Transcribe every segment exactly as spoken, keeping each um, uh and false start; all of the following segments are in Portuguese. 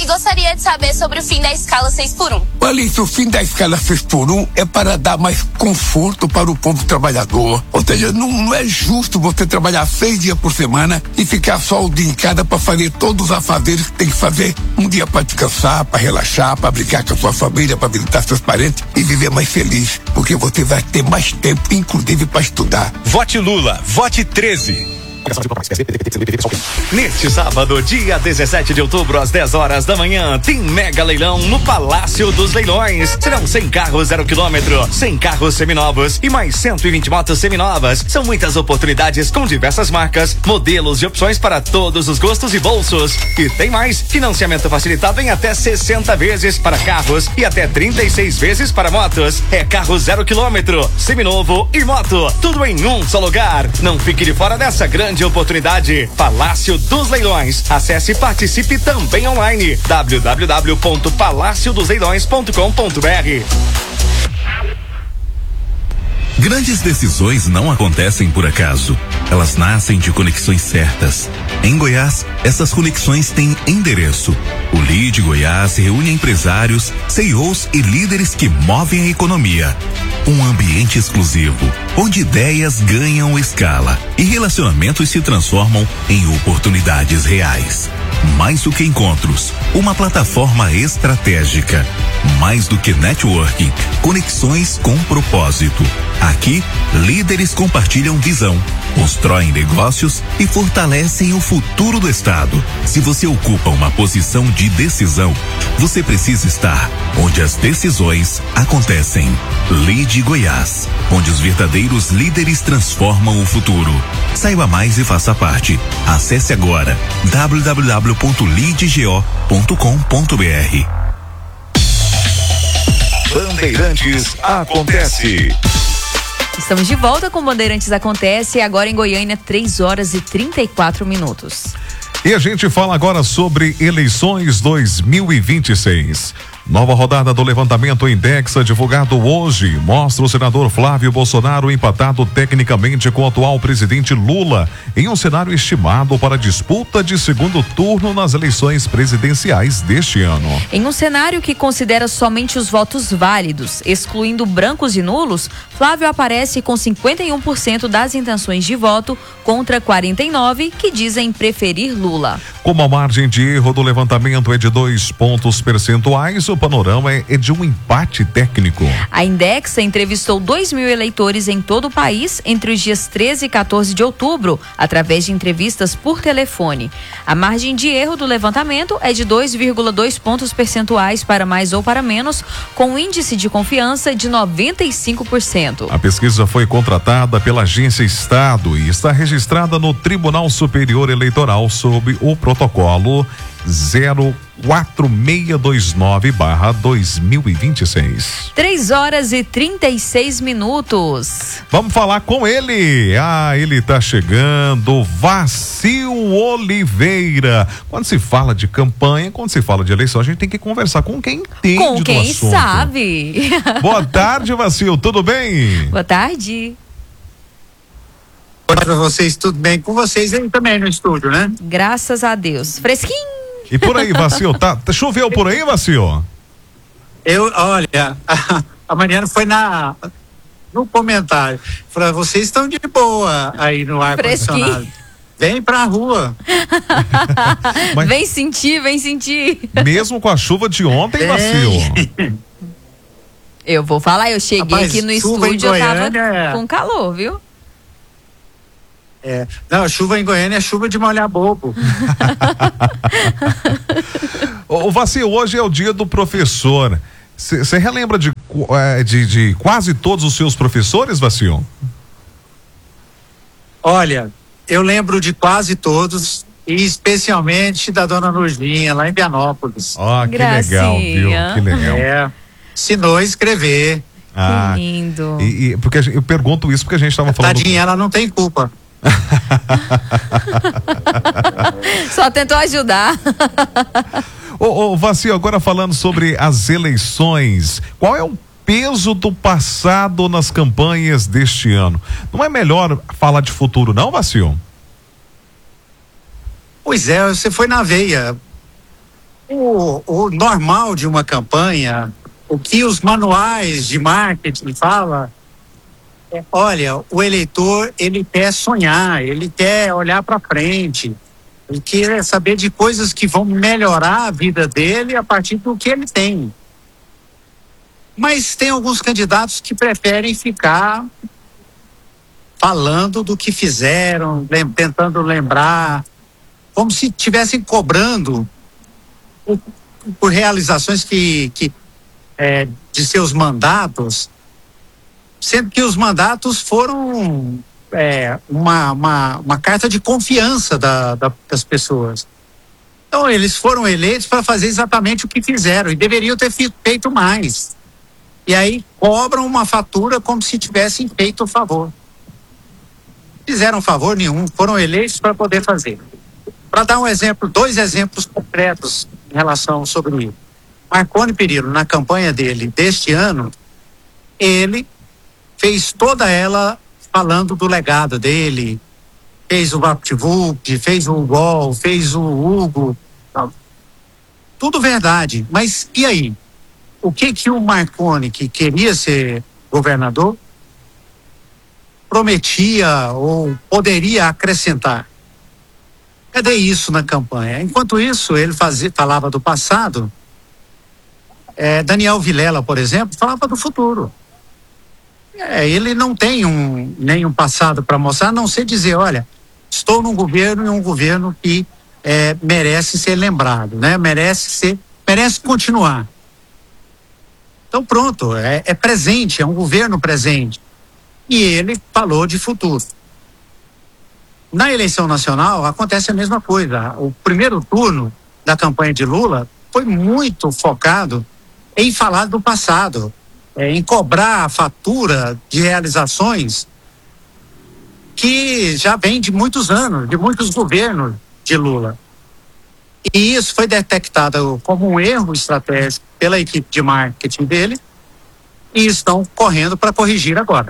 e gostaria de saber sobre o fim da escala seis por um. Olha isso, o fim da escala seis por um é para dar mais conforto para o povo trabalhador. Ou seja, não, não é justo você trabalhar seis dias por semana e ficar só o dia em cada para fazer todos os afazeres que tem que fazer. Um dia para descansar, para relaxar, para brincar com a sua família, para visitar seus parentes e viver mais feliz, porque você vai ter mais tempo, inclusive para estudar. Vote Lula, vote treze. Neste sábado, dia dezessete de outubro, às dez horas da manhã, tem mega leilão no Palácio dos Leilões. Serão cem carros zero quilômetro, cem carros seminovos e mais cento e vinte motos seminovas. São muitas oportunidades com diversas marcas, modelos e opções para todos os gostos e bolsos. E tem mais, financiamento facilitado em até sessenta vezes para carros e até trinta e seis vezes para motos. É carro zero quilômetro, seminovo e moto, tudo em um só lugar. Não fique de fora dessa grande de oportunidade. Palácio dos Leilões. Acesse e participe também online. w w w ponto palácio dos leilões ponto com ponto b r. Grandes decisões não acontecem por acaso. Elas nascem de conexões certas. Em Goiás, essas conexões têm endereço. O Lead Goiás reúne empresários, C E Os e líderes que movem a economia. Um ambiente exclusivo, onde ideias ganham escala e relacionamentos se transformam em oportunidades reais. Mais do que encontros, uma plataforma estratégica. Mais do que networking, conexões com propósito. Aqui, líderes compartilham visão, constroem negócios e fortalecem o futuro do Estado. Se você ocupa uma posição de decisão, você precisa estar onde as decisões acontecem. Lead Goiás, onde os verdadeiros líderes transformam o futuro. Saiba mais e faça parte. Acesse agora w w w ponto lead go ponto com ponto b r. Bandeirantes acontece. Estamos de volta com Bandeirantes Acontece, agora em Goiânia, três horas e trinta e quatro minutos. E a gente fala agora sobre eleições dois mil e vinte e seis. Nova rodada do levantamento Indexa, divulgado hoje, mostra o senador Flávio Bolsonaro empatado tecnicamente com o atual presidente Lula, em um cenário estimado para disputa de segundo turno nas eleições presidenciais deste ano. Em um cenário que considera somente os votos válidos, excluindo brancos e nulos, Flávio aparece com cinquenta e um por cento das intenções de voto contra quarenta e nove por cento que dizem preferir Lula. Como a margem de erro do levantamento é de dois pontos percentuais, o panorama é de um empate técnico. A Indexa entrevistou dois mil eleitores em todo o país entre os dias treze e quatorze de outubro, através de entrevistas por telefone. A margem de erro do levantamento é de dois vírgula dois pontos percentuais para mais ou para menos, com índice de confiança de noventa e cinco por cento. A pesquisa foi contratada pela Agência Estado e está registrada no Tribunal Superior Eleitoral sob o protocolo zero quatro seis dois nove barra dois mil e vinte e seis. três horas e trinta e seis minutos. Vamos falar com ele. Ah, ele tá chegando, Vacil Oliveira. Quando se fala de campanha, quando se fala de eleição, a gente tem que conversar com quem entende com do quem assunto. sabe. Boa tarde, Vacil, tudo bem? Boa tarde. Boa tarde pra vocês, tudo bem? Com vocês aí também no estúdio, né? Graças a Deus. Fresquinho. E por aí, Vacil, tá, tá, choveu por aí, Vacil? Eu, olha, a, a Mariana foi na, no comentário, falou, vocês estão de boa aí no ar-condicionado. Vem pra rua. Mas, vem sentir, vem sentir. Mesmo com a chuva de ontem, Vacil? Eu vou falar, eu cheguei Rapaz, aqui no estúdio, eu tava com calor, viu? É, não, chuva em Goiânia é chuva de molhar bobo. Ô, Vacil, hoje é o dia do professor. Você relembra de, de, de quase todos os seus professores, Vacil? Olha, eu lembro de quase todos, e especialmente da dona Nurginha, lá em Vianópolis. Ó, oh, que legal, viu? Que legal. É, ensinou a escrever. Ah, que lindo. E, e porque eu pergunto isso porque a gente estava falando. Tadinha, ela não tem culpa. Só tentou ajudar. Ô, ô, Vacil, agora falando sobre as eleições, qual é o peso do passado nas campanhas deste ano? Não é melhor falar de futuro, não, Vacil? Pois é, você foi na veia. O, o normal de uma campanha, o que os manuais de marketing falam, é, olha, o eleitor, ele quer sonhar, ele quer olhar para frente, ele quer saber de coisas que vão melhorar a vida dele a partir do que ele tem. Mas tem alguns candidatos que preferem ficar falando do que fizeram, lem- tentando lembrar, como se estivessem cobrando por, por realizações que, que é, de seus mandatos, sendo que os mandatos foram é, uma, uma, uma carta de confiança da, da, das pessoas. Então eles foram eleitos para fazer exatamente o que fizeram e deveriam ter feito mais. E aí cobram uma fatura como se tivessem feito o favor. Fizeram favor nenhum, foram eleitos para poder fazer. Para dar um exemplo, dois exemplos concretos em relação sobre isso. Marconi Perillo, na campanha dele deste ano, ele fez toda ela falando do legado dele, fez o VaptVupt, fez o Gol, fez o Hugo, tudo verdade, mas e aí? O que que o Marconi, que queria ser governador, prometia ou poderia acrescentar? Cadê isso na campanha? Enquanto isso, ele fazia, falava do passado. É, Daniel Vilela, por exemplo, falava do futuro. É, ele não tem um, nenhum passado para mostrar, a não ser dizer, olha, estou num governo e um governo que é, merece ser lembrado, né? Merece ser, merece continuar. Então pronto, é, é presente, é um governo presente. E ele falou de futuro. Na eleição nacional acontece a mesma coisa. O primeiro turno da campanha de Lula foi muito focado em falar do passado, é, em cobrar a fatura de realizações que já vem de muitos anos, de muitos governos de Lula. E isso foi detectado como um erro estratégico pela equipe de marketing dele e estão correndo para corrigir agora.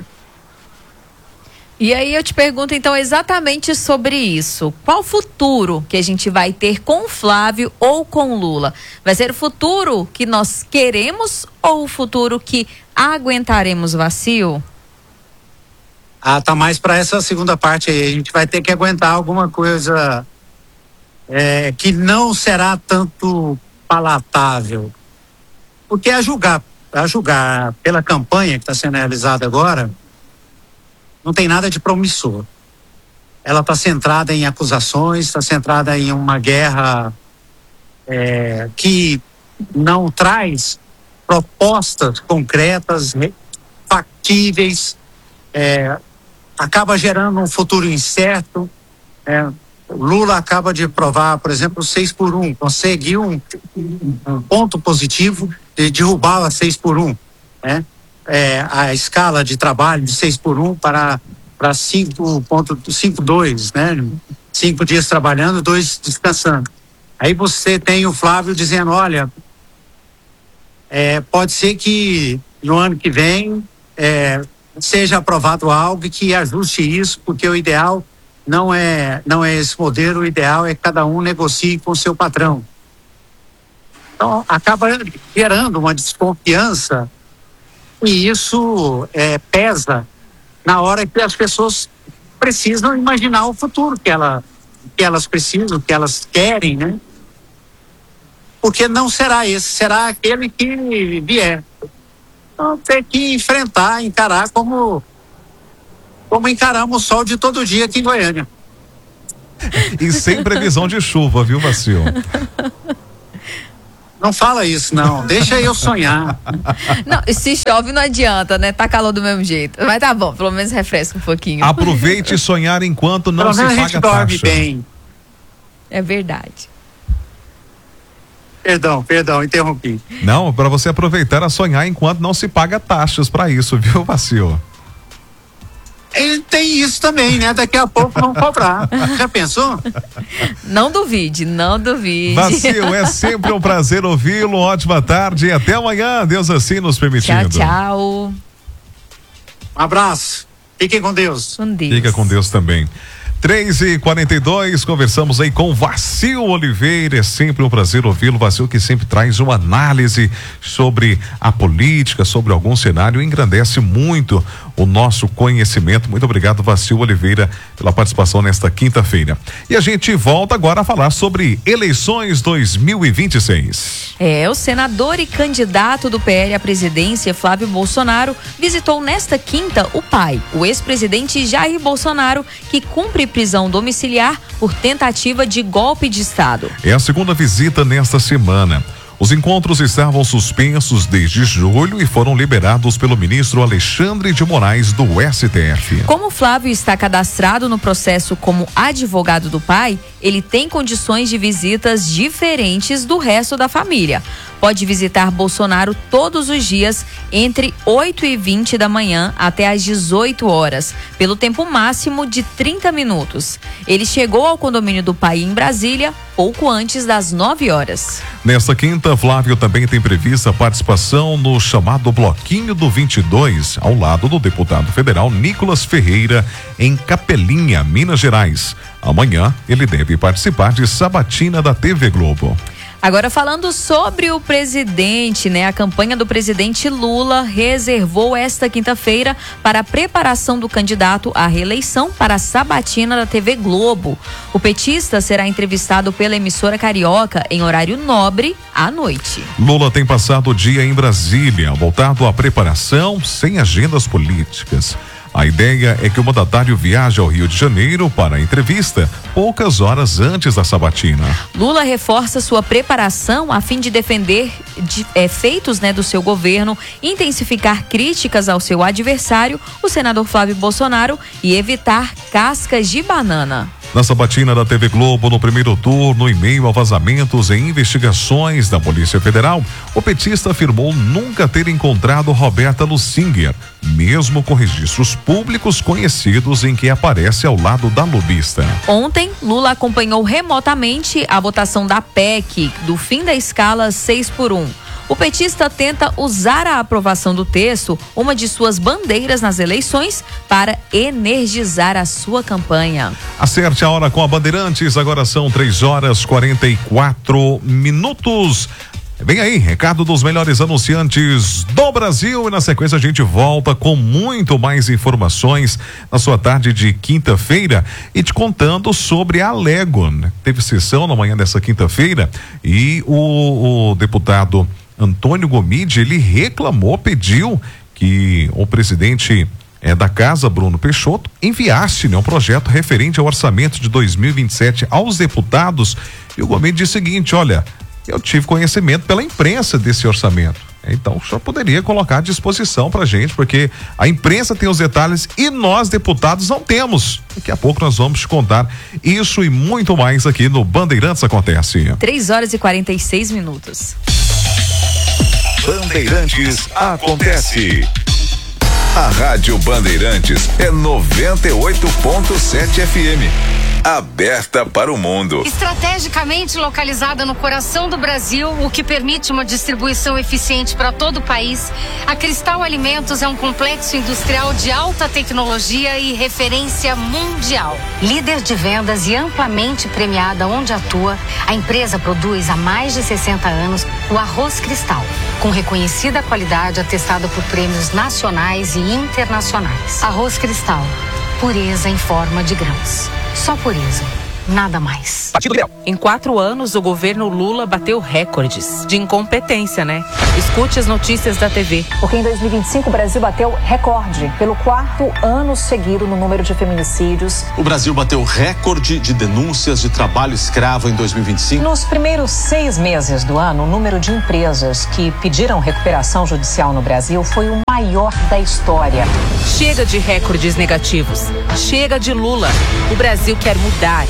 E aí eu te pergunto então exatamente sobre isso. Qual futuro que a gente vai ter com o Flávio ou com o Lula? Vai ser o futuro que nós queremos ou o futuro que aguentaremos vazio? Ah, tá mais para essa segunda parte aí. A gente vai ter que aguentar alguma coisa é, que não será tanto palatável. Porque a julgar, a julgar pela campanha que está sendo realizada agora, não tem nada de promissor. Ela está centrada em acusações, está centrada em uma guerra é, que não traz propostas concretas, factíveis, é, acaba gerando um futuro incerto. É, Lula acaba de provar, por exemplo, seis por um, conseguiu um, um ponto positivo de derrubar a seis por um, né? É, a escala de trabalho de seis por um para para cinco ponto cinco dois, né? Cinco dias trabalhando, dois descansando. Aí você tem o Flávio dizendo, olha, é, pode ser que no ano que vem é, seja aprovado algo que ajuste isso, porque o ideal não é não é esse modelo, o ideal é que cada um negocie com o seu patrão. Então acaba gerando uma desconfiança. E isso é, pesa na hora que as pessoas precisam imaginar o futuro que, ela, que elas precisam, que elas querem, né? Porque não será esse, será aquele que vier. Então tem que enfrentar, encarar como, como encaramos o sol de todo dia aqui em Goiânia. E sem previsão de chuva, viu, Vacil? Não fala isso, não. Deixa eu sonhar. Não, se chove não adianta, né? Tá calor do mesmo jeito. Mas tá bom, pelo menos refresca um pouquinho. Aproveite sonhar enquanto não pelo se menos paga a gente dorme taxa. bem. É verdade. Perdão, perdão, interrompi. Não, para você aproveitar a sonhar enquanto não se paga taxas para isso, viu, Vacil? Ele tem isso também, né? Daqui a pouco vão cobrar. Já pensou? Não duvide, não duvide. Vacil, é sempre um prazer ouvi-lo. Ótima tarde e até amanhã. Deus assim nos permitindo. Tchau, tchau. Um abraço. Fiquem com Deus. Com Deus. Fica com Deus também. três e quarenta e dois, conversamos aí com Vacil Oliveira. É sempre um prazer ouvi-lo. Vacil, que sempre traz uma análise sobre a política, sobre algum cenário, engrandece muito o nosso conhecimento. Muito obrigado, Vacil Oliveira, pela participação nesta quinta-feira. E a gente volta agora a falar sobre eleições dois mil e vinte e seis. É, o senador e candidato do P L à presidência, Flávio Bolsonaro, visitou nesta quinta o pai, o ex-presidente Jair Bolsonaro, que cumpre prisão domiciliar por tentativa de golpe de Estado. É a segunda visita nesta semana. Os encontros estavam suspensos desde julho e foram liberados pelo ministro Alexandre de Moraes do S T F. Como Flávio está cadastrado no processo como advogado do pai, ele tem condições de visitas diferentes do resto da família. Pode visitar Bolsonaro todos os dias entre oito e vinte da manhã até às dezoito horas, pelo tempo máximo de trinta minutos. Ele chegou ao condomínio do pai em Brasília pouco antes das nove horas. Nesta quinta, Flávio também tem prevista a participação no chamado Bloquinho do vinte e dois, ao lado do deputado federal Nicolas Ferreira, em Capelinha, Minas Gerais. Amanhã, ele deve participar de sabatina da T V Globo. Agora, falando sobre o presidente, né? A campanha do presidente Lula reservou esta quinta-feira para a preparação do candidato à reeleição para a sabatina da T V Globo. O petista será entrevistado pela emissora carioca em horário nobre à noite. Lula tem passado o dia em Brasília, voltado à preparação sem agendas políticas. A ideia é que o mandatário viaje ao Rio de Janeiro para a entrevista poucas horas antes da sabatina. Lula reforça sua preparação a fim de defender de, é, feitos né, do seu governo, intensificar críticas ao seu adversário, o senador Flávio Bolsonaro, e evitar cascas de banana. Na sabatina da T V Globo, no primeiro turno, em meio a vazamentos e investigações da Polícia Federal, o petista afirmou nunca ter encontrado Roberta Lucinger, mesmo com registros públicos conhecidos em que aparece ao lado da lobista. Ontem, Lula acompanhou remotamente a votação da P E C, do fim da escala seis por um. O petista tenta usar a aprovação do texto, uma de suas bandeiras nas eleições, para energizar a sua campanha. Acerte a hora com a Bandeirantes, agora são três horas e quarenta e quatro minutos. Vem aí, recado dos melhores anunciantes do Brasil, e na sequência a gente volta com muito mais informações na sua tarde de quinta-feira e te contando sobre a Lego. Teve sessão na manhã dessa quinta-feira e o, o deputado Antônio Gomide, ele reclamou, pediu que o presidente é, da casa, Bruno Peixoto, enviasse né, um projeto referente ao orçamento de dois mil e vinte e sete aos deputados. E o Gomide disse o seguinte: olha, eu tive conhecimento pela imprensa desse orçamento. Então, o senhor poderia colocar à disposição pra gente, porque a imprensa tem os detalhes e nós, deputados, não temos. Daqui a pouco nós vamos te contar isso e muito mais aqui no Bandeirantes Acontece. três horas e quarenta e seis minutos. Bandeirantes Acontece. A Rádio Bandeirantes é noventa e oito ponto sete F M. Aberta para o mundo. Estrategicamente localizada no coração do Brasil, o que permite uma distribuição eficiente para todo o país, a Cristal Alimentos é um complexo industrial de alta tecnologia e referência mundial. Líder de vendas e amplamente premiada onde atua, a empresa produz há mais de sessenta anos o arroz Cristal, com reconhecida qualidade atestada por prêmios nacionais e internacionais. Arroz Cristal, pureza em forma de grãos. Só pureza, nada mais. Em quatro anos, o governo Lula bateu recordes de incompetência, né? Escute as notícias da T V. Porque em dois mil e vinte e cinco o Brasil bateu recorde pelo quarto ano seguido no número de feminicídios. O Brasil bateu recorde de denúncias de trabalho escravo em dois mil e vinte e cinco. Nos primeiros seis meses do ano, o número de empresas que pediram recuperação judicial no Brasil foi o maior da história. Chega de recordes negativos. Chega de Lula. O Brasil quer mudar.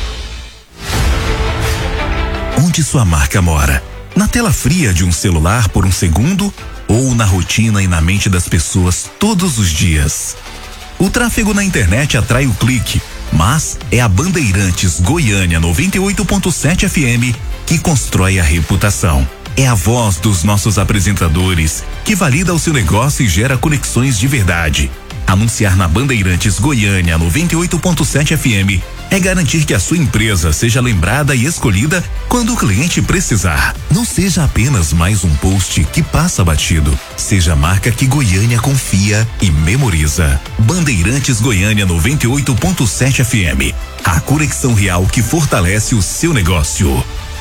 Onde sua marca mora? Na tela fria de um celular por um segundo ou na rotina e na mente das pessoas todos os dias? O tráfego na internet atrai o clique, mas é a Bandeirantes Goiânia noventa e oito ponto sete F M que constrói a reputação. É a voz dos nossos apresentadores que valida o seu negócio e gera conexões de verdade. Anunciar na Bandeirantes Goiânia noventa e oito ponto sete F M é garantir que a sua empresa seja lembrada e escolhida quando o cliente precisar. Não seja apenas mais um post que passa batido. Seja a marca que Goiânia confia e memoriza. Bandeirantes Goiânia noventa e oito ponto sete F M. A conexão real que fortalece o seu negócio.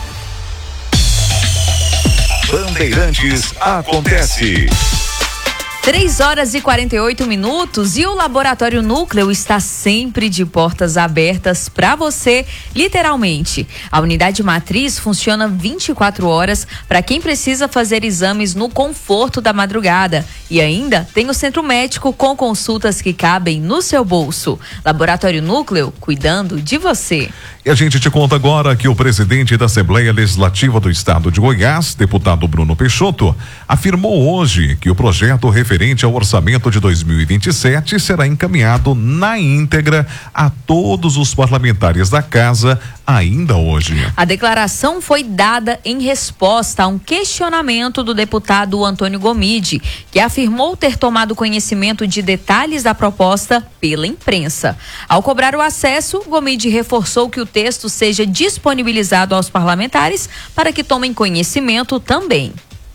Bandeirantes acontece. três horas e quarenta e oito minutos e o Laboratório Núcleo está sempre de portas abertas para você, literalmente. A unidade matriz funciona vinte e quatro horas para quem precisa fazer exames no conforto da madrugada. E ainda tem o centro médico com consultas que cabem no seu bolso. Laboratório Núcleo, cuidando de você. E a gente te conta agora que o presidente da Assembleia Legislativa do Estado de Goiás, deputado Bruno Peixoto, afirmou hoje que o projeto referente ao orçamento de dois mil e vinte e sete será encaminhado na íntegra a todos os parlamentares da casa ainda hoje. A declaração foi dada em resposta a um questionamento do deputado Antônio Gomide, que afirmou ter tomado conhecimento de detalhes da proposta pela imprensa. Ao cobrar o acesso, Gomide reforçou que o texto seja disponibilizado aos parlamentares para que tomem conhecimento também.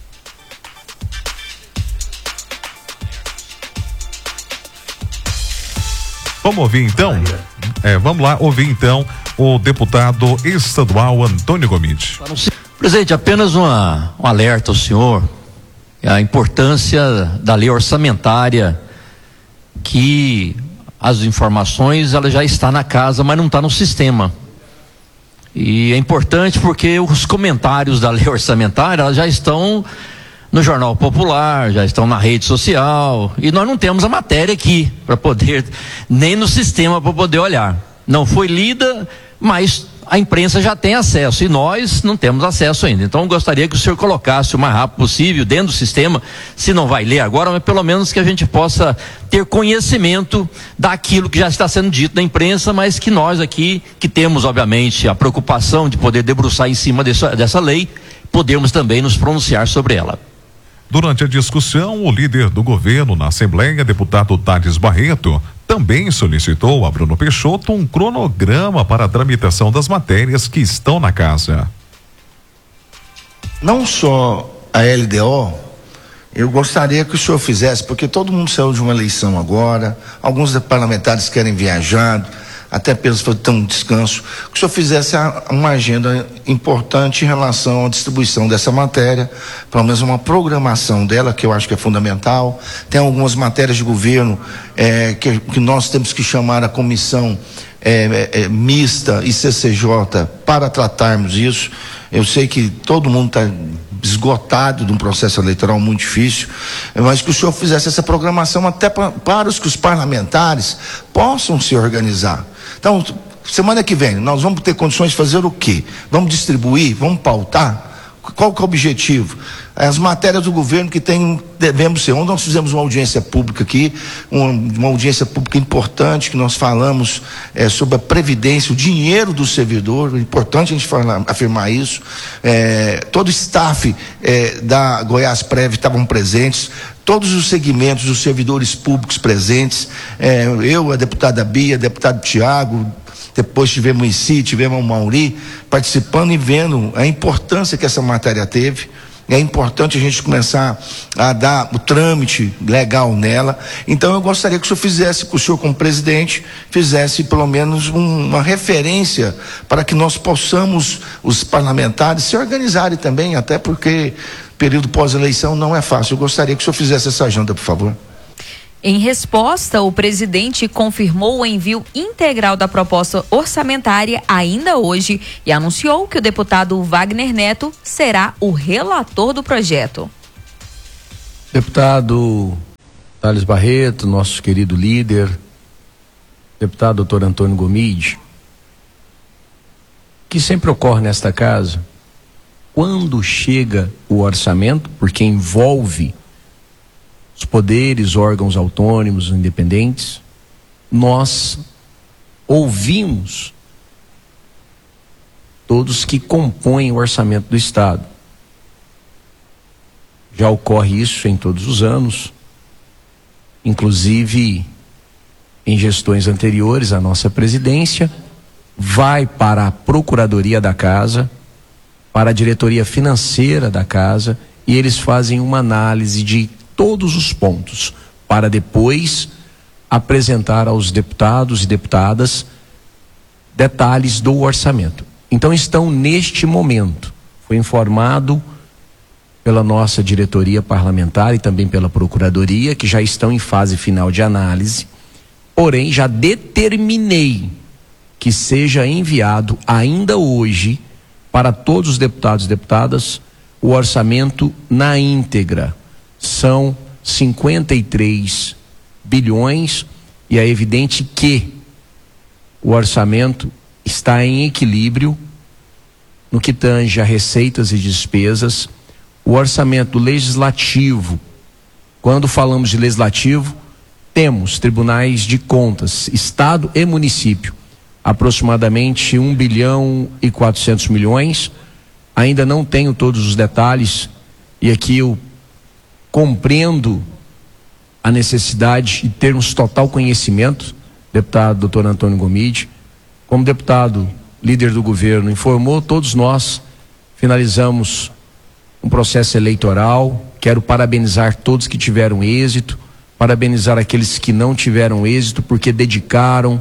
Vamos ouvir então? É, vamos lá ouvir então o deputado estadual Antônio Gomide. Presidente, apenas uma, um alerta ao senhor, a importância da lei orçamentária, que as informações ela já está na casa, mas não está no sistema. E é importante porque os comentários da lei orçamentária elas já estão no Jornal Popular, já estão na rede social, e nós não temos a matéria aqui para poder, nem no sistema para poder olhar. Não foi lida, mas a imprensa já tem acesso e nós não temos acesso ainda. Então eu gostaria que o senhor colocasse o mais rápido possível dentro do sistema, se não vai ler agora, mas pelo menos que a gente possa ter conhecimento daquilo que já está sendo dito na imprensa, mas que nós aqui, que temos obviamente a preocupação de poder debruçar em cima dessa, dessa lei, podemos também nos pronunciar sobre ela. Durante a discussão, o líder do governo na Assembleia, deputado Thales Barreto, também solicitou a Bruno Peixoto um cronograma para a tramitação das matérias que estão na casa. Não só a L D O, eu gostaria que o senhor fizesse, porque todo mundo saiu de uma eleição agora, alguns parlamentares querem viajar, até pelos para ter um descanso, que o senhor fizesse uma agenda importante em relação à distribuição dessa matéria, pelo menos uma programação dela, que eu acho que é fundamental. Tem algumas matérias de governo é, que, que nós temos que chamar a comissão é, é, mista e C C J para tratarmos isso. Eu sei que todo mundo está esgotado de um processo eleitoral muito difícil, mas que o senhor fizesse essa programação até pra, para os que os parlamentares possam se organizar. Então, semana que vem, nós vamos ter condições de fazer o quê? Vamos distribuir? Vamos pautar? Qual que é o objetivo? As matérias do governo que tem, devemos ser. Ontem nós fizemos uma audiência pública aqui, uma, uma audiência pública importante, que nós falamos é, sobre a previdência, o dinheiro do servidor. É importante a gente falar, afirmar isso. É, todo o staff é, da Goiás Prev estavam presentes, todos os segmentos dos servidores públicos presentes, é, eu, a deputada Bia, deputado Tiago, depois tivemos o Inci, tivemos o Mauri participando e vendo a importância que essa matéria teve. É importante a gente começar a dar o trâmite legal nela. Então eu gostaria que o senhor fizesse, que o senhor como presidente, fizesse pelo menos um, uma referência para que nós possamos, os parlamentares, se organizarem também, até porque período pós-eleição não é fácil. Eu gostaria que o senhor fizesse essa agenda, por favor. Em resposta, o presidente confirmou o envio integral da proposta orçamentária ainda hoje e anunciou que o deputado Wagner Neto será o relator do projeto. Deputado Thales Barreto, nosso querido líder, deputado doutor Antônio Gomide, que sempre ocorre nesta casa, quando chega o orçamento, porque envolve os poderes, órgãos autônomos, independentes, nós ouvimos todos que compõem o orçamento do Estado. Já ocorre isso em todos os anos, inclusive em gestões anteriores à nossa presidência, vai para a Procuradoria da Casa, para a diretoria financeira da Casa, e eles fazem uma análise de todos os pontos, para depois apresentar aos deputados e deputadas detalhes do orçamento. Então estão neste momento, foi informado pela nossa diretoria parlamentar e também pela Procuradoria, que já estão em fase final de análise, porém já determinei que seja enviado ainda hoje para todos os deputados e deputadas o orçamento na íntegra. São cinquenta e três bilhões e é evidente que o orçamento está em equilíbrio no que tange a receitas e despesas. O orçamento legislativo, quando falamos de legislativo, temos tribunais de contas, Estado e município, aproximadamente um bilhão e quatrocentos milhões. Ainda não tenho todos os detalhes e aqui eu compreendo a necessidade de termos total conhecimento. Deputado doutor Antônio Gomide, como deputado líder do governo, informou, todos nós finalizamos um processo eleitoral. Quero parabenizar todos que tiveram êxito, parabenizar aqueles que não tiveram êxito porque dedicaram,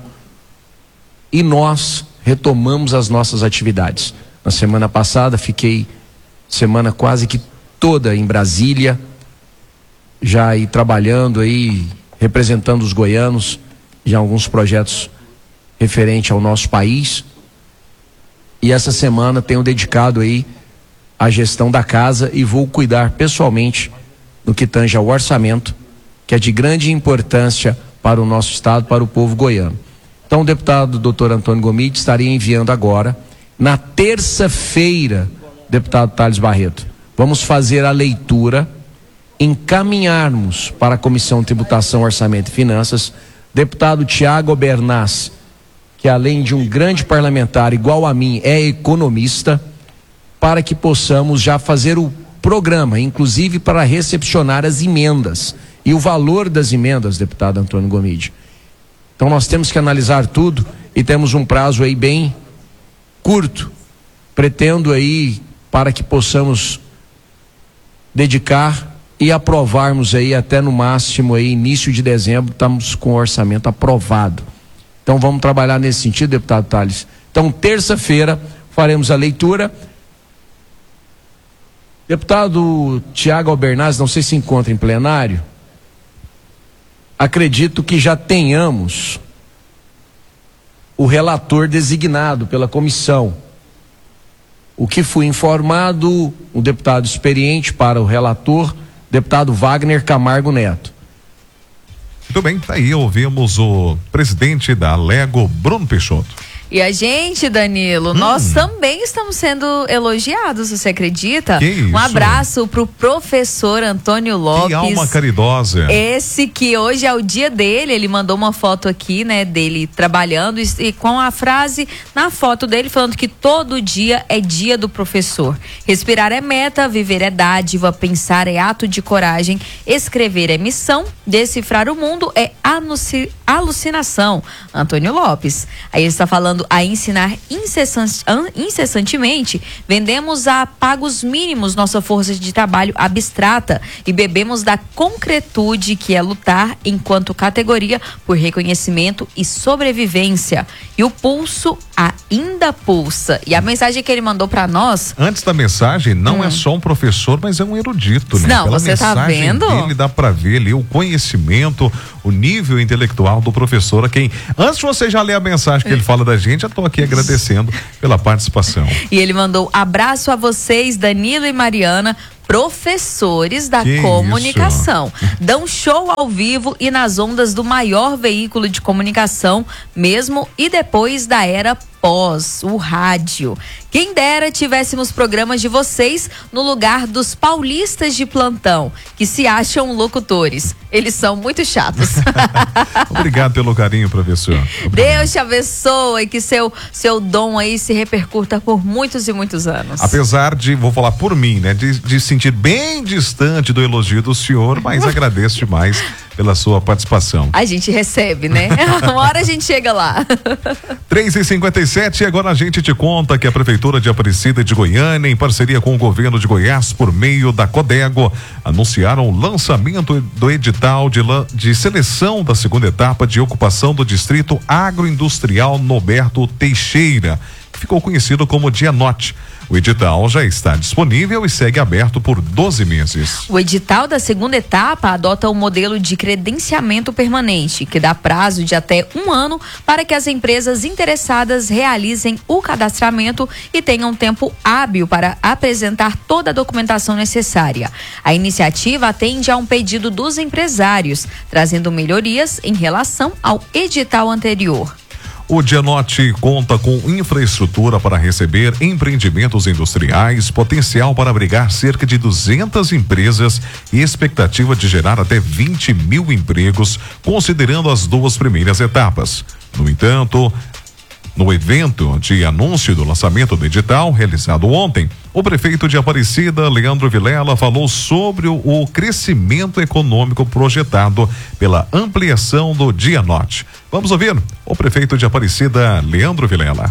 e nós retomamos as nossas atividades. Na semana passada fiquei semana quase que toda em Brasília, já aí trabalhando aí, representando os goianos em alguns projetos referente ao nosso país. E essa semana tenho dedicado aí à gestão da casa e vou cuidar pessoalmente no que tange ao orçamento, que é de grande importância para o nosso estado, para o povo goiano. Então, o deputado doutor Antônio Gomide estaria enviando agora, na terça-feira, deputado Thales Barreto, vamos fazer a leitura, encaminharmos para a Comissão de Tributação, Orçamento e Finanças, deputado Tiago Albernaz, que além de um grande parlamentar igual a mim, é economista, para que possamos já fazer o programa, inclusive para recepcionar as emendas e o valor das emendas, deputado Antônio Gomide. Então nós temos que analisar tudo e temos um prazo aí bem curto. Pretendo aí, para que possamos dedicar e aprovarmos aí até no máximo aí início de dezembro, estamos com o orçamento aprovado. Então vamos trabalhar nesse sentido, deputado Thales. Então terça-feira faremos a leitura. Deputado Tiago Albernaz, não sei se encontra em plenário, acredito que já tenhamos o relator designado pela comissão. O que fui informado, o deputado experiente para o relator, deputado Wagner Camargo Neto. Muito bem, tá aí, ouvimos o presidente da Lego, Bruno Peixoto. E a gente, Danilo, hum. nós também estamos sendo elogiados, você acredita? Que isso? Um abraço pro professor Antônio Lopes. Que alma caridosa. Esse que hoje é o dia dele, ele mandou uma foto aqui, né, dele trabalhando e, e com a frase na foto dele falando que todo dia é dia do professor. Respirar é meta, viver é dádiva, pensar é ato de coragem, escrever é missão, decifrar o mundo é aluci- alucinação. Antônio Lopes. Aí ele está falando a ensinar incessante, incessantemente, vendemos a pagos mínimos nossa força de trabalho abstrata e bebemos da concretude que é lutar enquanto categoria por reconhecimento e sobrevivência. E o pulso ainda pulsa. E a mensagem que ele mandou para nós... Antes da mensagem, não hum. é só um professor, mas é um erudito, né? Não, Pela você tá vendo? Dele dá para ver ali o conhecimento, o nível intelectual do professor, a quem... Antes de você já ler a mensagem que ele fala da gente, já estou aqui agradecendo pela participação. E ele mandou abraço a vocês, Danilo e Mariana, professores da que comunicação. Isso? Dão show ao vivo e nas ondas do maior veículo de comunicação, mesmo e depois da era pós, o rádio. Quem dera tivéssemos programas de vocês no lugar dos paulistas de plantão, que se acham locutores. Eles são muito chatos. Obrigado pelo carinho, professor. Obrigado. Deus te abençoe e que seu, seu dom aí se repercuta por muitos e muitos anos. Apesar de, vou falar por mim, né, de, de sentir bem distante do elogio do senhor, mas agradeço demais pela sua participação. A gente recebe, né? Uma hora a gente chega lá. três e cinquenta e sete, e agora a gente te conta que a Prefeitura de Aparecida de Goiânia, em parceria com o governo de Goiás, por meio da Codego, anunciaram o lançamento do edital de, de seleção da segunda etapa de ocupação do Distrito Agroindustrial Noberto Teixeira, que ficou conhecido como Dianote. O edital já está disponível e segue aberto por doze meses. O edital da segunda etapa adota o modelo de credenciamento permanente, que dá prazo de até um ano para que as empresas interessadas realizem o cadastramento e tenham tempo hábil para apresentar toda a documentação necessária. A iniciativa atende a um pedido dos empresários, trazendo melhorias em relação ao edital anterior. O Dianote conta com infraestrutura para receber empreendimentos industriais, potencial para abrigar cerca de duzentas empresas e expectativa de gerar até vinte mil empregos, considerando as duas primeiras etapas. No entanto, no evento de anúncio do lançamento do edital, realizado ontem, o prefeito de Aparecida, Leandro Vilela, falou sobre o, o crescimento econômico projetado pela ampliação do Dianote. Vamos ouvir o prefeito de Aparecida, Leandro Vilela.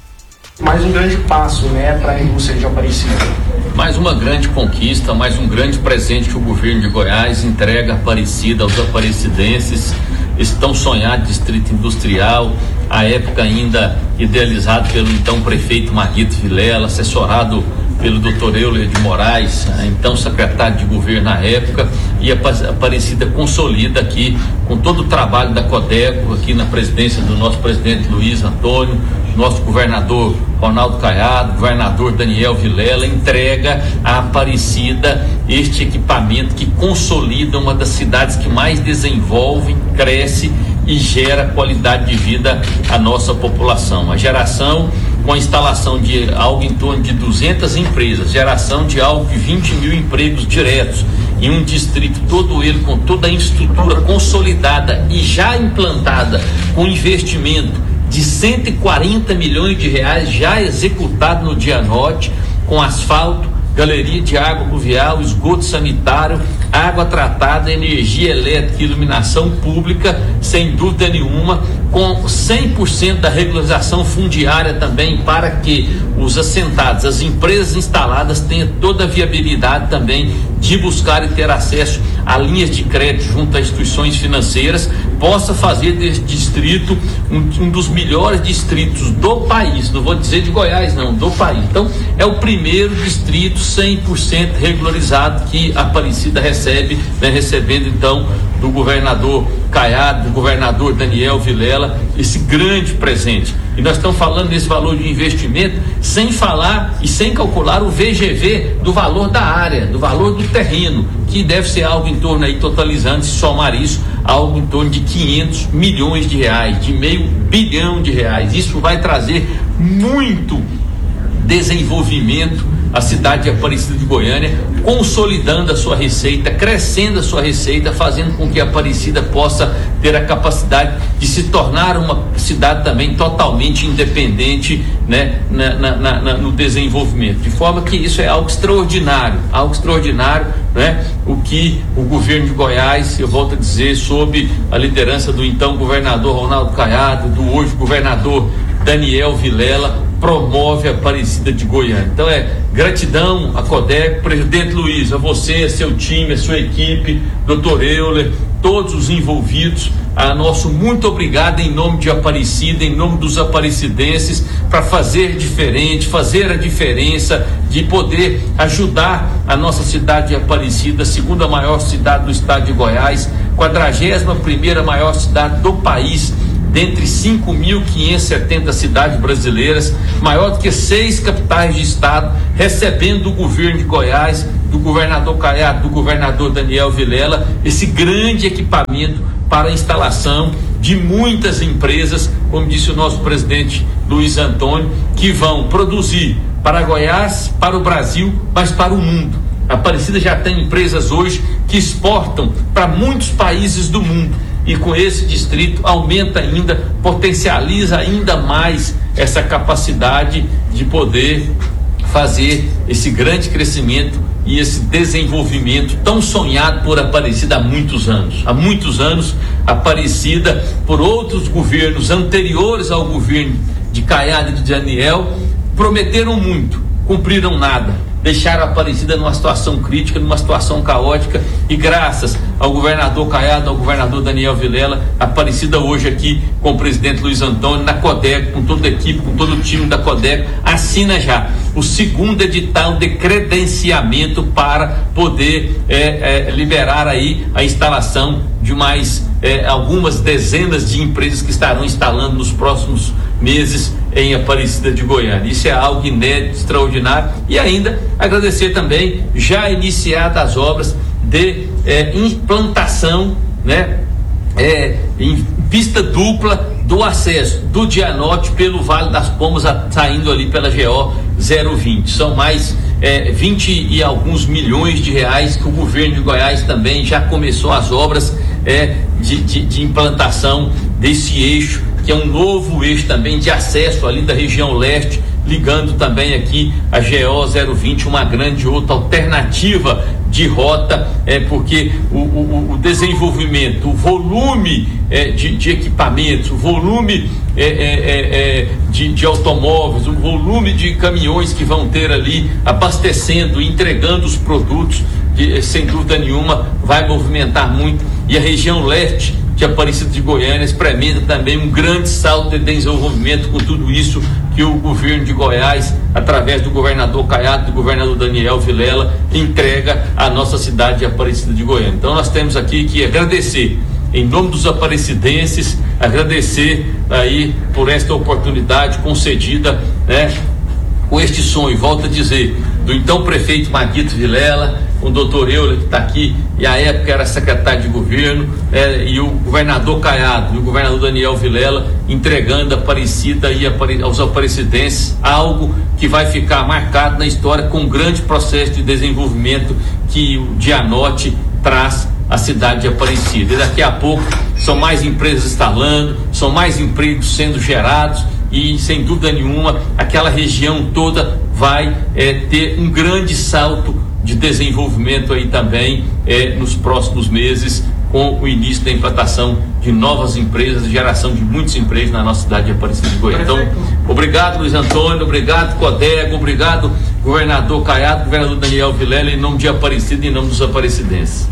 Mais um grande passo, né, para a indústria de Aparecida. Mais uma grande conquista, mais um grande presente que o governo de Goiás entrega a Aparecida, aos aparecidenses. Esse tão sonhado distrito industrial, à época ainda idealizado pelo então prefeito Marguito Vilela, assessorado pelo doutor Euler de Moraes, então secretário de governo na época, e a Aparecida consolida aqui, com todo o trabalho da Codego, aqui na presidência do nosso presidente Luiz Antônio, nosso governador Ronaldo Caiado, governador Daniel Vilela, entrega à Aparecida este equipamento que consolida uma das cidades que mais desenvolve, cresce e gera qualidade de vida à nossa população. A geração com a instalação de algo em torno de duzentas empresas, geração de algo de vinte mil empregos diretos em um distrito todo ele com toda a infraestrutura consolidada e já implantada, com investimento de cento e quarenta milhões de reais já executado no Dianote, com asfalto, galeria de água pluvial, esgoto sanitário, água tratada, energia elétrica e iluminação pública, sem dúvida nenhuma, com cem por cento da regularização fundiária também, para que os assentados, as empresas instaladas tenham toda a viabilidade também de buscar e ter acesso a linhas de crédito junto a instituições financeiras, possa fazer desse distrito um, um dos melhores distritos do país, não vou dizer de Goiás não, do país. Então é o primeiro distrito cem por cento regularizado que a Aparecida recebe, né, recebendo então do governador Caiado, do governador Daniel Vilela, esse grande presente. E nós estamos falando desse valor de investimento sem falar e sem calcular o V G V do valor da área, do valor do terreno, que deve ser algo em torno aí, totalizando, se somar isso, algo em torno de quinhentos milhões de reais, de meio bilhão de reais. Isso vai trazer muito desenvolvimento à cidade de Aparecida de Goiânia, consolidando a sua receita, crescendo a sua receita, fazendo com que a Aparecida possa ter a capacidade de se tornar uma cidade também totalmente independente, né, na, na, na, no desenvolvimento, de forma que isso é algo extraordinário, algo extraordinário, né, o que o governo de Goiás, eu volto a dizer, sob a liderança do então governador Ronaldo Caiado, do hoje governador Daniel Vilela, promove a Aparecida de Goiânia. Então é gratidão a Codego, presidente Luiz, a você, a seu time, a sua equipe, doutor Euler, todos os envolvidos, a nosso muito obrigado em nome de Aparecida, em nome dos aparecidenses, para fazer diferente, fazer a diferença, de poder ajudar a nossa cidade de Aparecida, segunda maior cidade do estado de Goiás, quadragésima primeira maior cidade do país, dentre cinco mil quinhentas e setenta cidades brasileiras, maior do que seis capitais de estado, recebendo do governo de Goiás, do governador Caiado, do governador Daniel Vilela, esse grande equipamento para a instalação de muitas empresas, como disse o nosso presidente Luiz Antônio, que vão produzir para Goiás, para o Brasil, mas para o mundo. A Aparecida já tem empresas hoje que exportam para muitos países do mundo. E com esse distrito aumenta ainda, potencializa ainda mais essa capacidade de poder fazer esse grande crescimento e esse desenvolvimento tão sonhado por Aparecida há muitos anos. Há muitos anos, Aparecida, por outros governos anteriores ao governo de Caiado e de Daniel, prometeram muito, cumpriram nada. Deixaram a Aparecida numa situação crítica, numa situação caótica, e graças ao governador Caiado, ao governador Daniel Vilela, a Aparecida hoje aqui com o presidente Luiz Antônio, na Codeco, com toda a equipe, com todo o time da Codeco, assina já o segundo edital de credenciamento para poder é, é, liberar aí a instalação de mais é, algumas dezenas de empresas que estarão instalando nos próximos meses em Aparecida de Goiânia. Isso é algo inédito, extraordinário. E ainda agradecer também já iniciadas as obras de é, implantação, né, é, em pista dupla do acesso do Dianote pelo Vale das Pombas, a, saindo ali pela G O zero vinte. São mais é, vinte e alguns milhões de reais que o governo de Goiás também já começou as obras é, de, de, de implantação desse eixo, que é um novo eixo também de acesso ali da região leste, ligando também aqui a G O zero vinte, uma grande outra alternativa de rota, é, porque o, o, o desenvolvimento, o volume é, de, de equipamentos, o volume é, é, é, de, de automóveis, o volume de caminhões que vão ter ali abastecendo, entregando os produtos, de, sem dúvida nenhuma, vai movimentar muito. E a região leste de Aparecida de Goiânia experimenta também um grande salto de desenvolvimento com tudo isso que o governo de Goiás, através do governador Caiado, do governador Daniel Vilela, entrega à nossa cidade de Aparecida de Goiânia. Então nós temos aqui que agradecer, em nome dos aparecidenses, agradecer aí por esta oportunidade concedida, né, com este sonho, volto a dizer, do então prefeito Maguito Vilela, com o doutor Euler, que está aqui, e à época era secretário de governo, é, e o governador Caiado e o governador Daniel Vilela entregando a Aparecida e apare, aos aparecidenses algo que vai ficar marcado na história com um grande processo de desenvolvimento que o Dianote traz à cidade de Aparecida. E daqui a pouco são mais empresas instalando, são mais empregos sendo gerados, e sem dúvida nenhuma aquela região toda vai é, ter um grande salto de desenvolvimento aí também é, nos próximos meses, com o início da implantação de novas empresas, geração de muitos empregos na nossa cidade de Aparecida de Goiânia. Então, obrigado Luiz Antônio, obrigado Codego, obrigado governador Caiado, governador Daniel Vilela, em nome de Aparecida e em nome dos aparecidenses.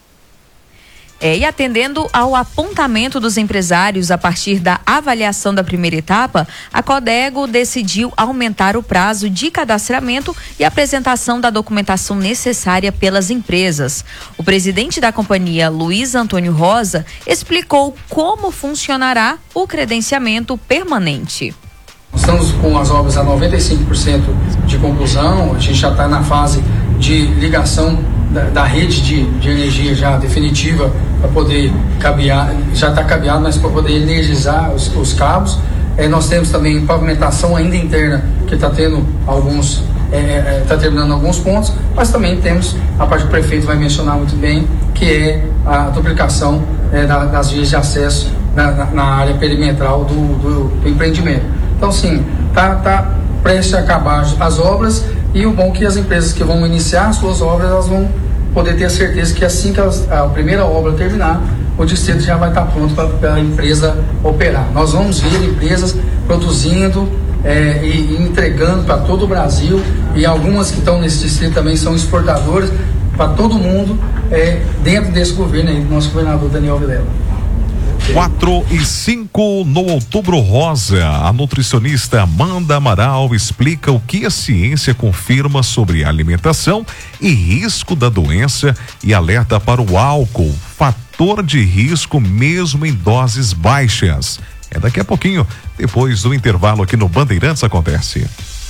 É, e atendendo ao apontamento dos empresários a partir da avaliação da primeira etapa, a Codego decidiu aumentar o prazo de cadastramento e apresentação da documentação necessária pelas empresas. O presidente da companhia, Luiz Antônio Rosa, explicou como funcionará o credenciamento permanente. Estamos com as obras a noventa e cinco por cento de conclusão, a gente já está na fase de ligação da, da rede de, de energia já definitiva para poder cabear, já está cabeado, mas para poder energizar os, os cabos. É, nós temos também pavimentação ainda interna, que está tendo alguns, está é, é, terminando alguns pontos, mas também temos a parte que o prefeito vai mencionar muito bem, que é a duplicação é, da, das vias de acesso na, na, na área perimetral do, do, do empreendimento. Então, sim, está tá prestes a acabar as obras, e o bom é que as empresas que vão iniciar as suas obras, elas vão poder ter a certeza que assim que elas, a primeira obra terminar, o distrito já vai estar pronto para a empresa operar. Nós vamos ver empresas produzindo é, e, e entregando para todo o Brasil, e algumas que estão nesse distrito também são exportadoras para todo mundo, é, dentro desse governo aí, do nosso governador Daniel Vilela. quatro e cinco no Outubro Rosa. A nutricionista Amanda Amaral explica o que a ciência confirma sobre alimentação e risco da doença e alerta para o álcool, fator de risco mesmo em doses baixas. É daqui a pouquinho, depois do intervalo aqui no Bandeirantes acontece.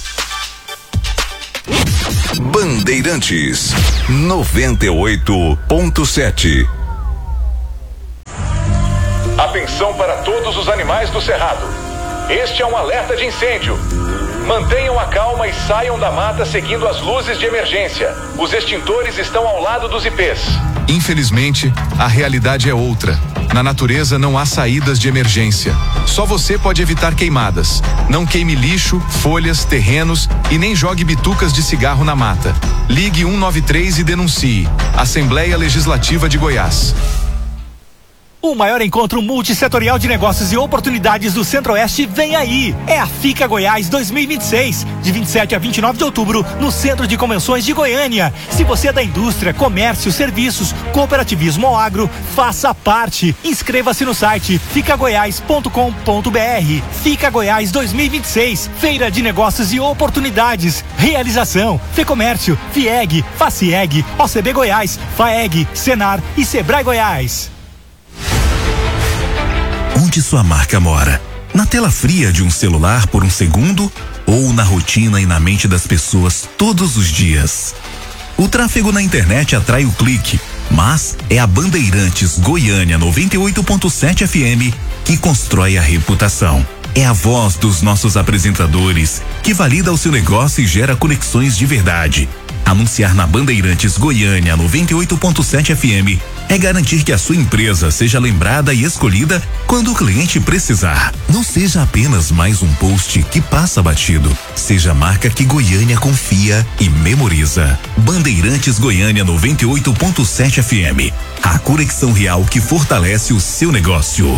Bandeirantes noventa e oito ponto sete. Atenção para todos os animais do cerrado. Este é um alerta de incêndio. Mantenham a calma e saiam da mata seguindo as luzes de emergência. Os extintores estão ao lado dos I Pês. Infelizmente, a realidade é outra. Na natureza não há saídas de emergência. Só você pode evitar queimadas. Não queime lixo, folhas, terrenos e nem jogue bitucas de cigarro na mata. Ligue cento e noventa e três e denuncie. Assembleia Legislativa de Goiás. O maior encontro multissetorial de negócios e oportunidades do Centro-Oeste vem aí. É a FICA Goiás dois mil e vinte e seis, de vinte e sete a vinte e nove de outubro, no Centro de Convenções de Goiânia. Se você é da indústria, comércio, serviços, cooperativismo ou agro, faça parte. Inscreva-se no site fica goiás ponto com ponto br. FICA Goiás dois mil e vinte e seis, Feira de Negócios e Oportunidades. Realização: Fecomércio, FIEG, Facieg, O C B Goiás, FAEG, Senar e Sebrae Goiás. Onde sua marca mora? Na tela fria de um celular por um segundo ou na rotina e na mente das pessoas todos os dias? O tráfego na internet atrai o clique, mas é a Bandeirantes Goiânia noventa e oito ponto sete F M que constrói a reputação. É a voz dos nossos apresentadores que valida o seu negócio e gera conexões de verdade. Anunciar na Bandeirantes Goiânia noventa e oito ponto sete F M é garantir que a sua empresa seja lembrada e escolhida quando o cliente precisar. Não seja apenas mais um post que passa batido. Seja a marca que Goiânia confia e memoriza. Bandeirantes Goiânia noventa e oito ponto sete F M. A conexão real que fortalece o seu negócio.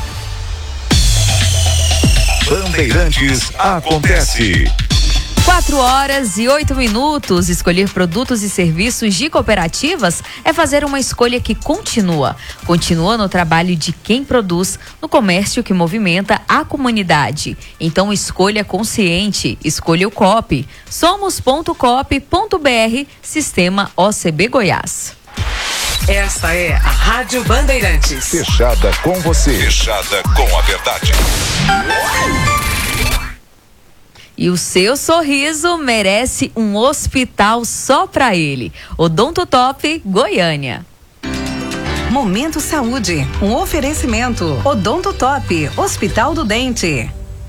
Bandeirantes acontece. Quatro horas e oito minutos. Escolher produtos e serviços de cooperativas é fazer uma escolha que continua. Continua no trabalho de quem produz, no comércio que movimenta a comunidade. Então escolha consciente, escolha o Coop. somos ponto coop ponto br, Sistema O C B Goiás. Esta é a Rádio Bandeirantes. Fechada com você. Fechada com a verdade. E o seu sorriso merece um hospital só pra ele. Odontotop Goiânia. Momento Saúde, um oferecimento. Odontotop, Hospital do Dente.